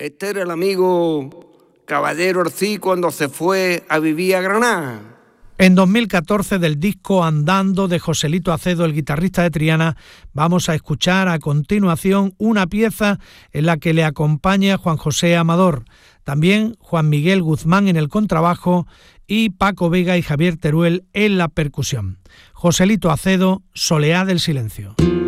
Este era el amigo Caballero Orcí cuando se fue a vivir a Granada. En 2014, del disco Andando de Joselito Acedo, el guitarrista de Triana, vamos a escuchar a continuación una pieza en la que le acompaña Juan José Amador, también Juan Miguel Guzmán en el contrabajo y Paco Vega y Javier Teruel en la percusión. Joselito Acedo, Soleá del Silencio.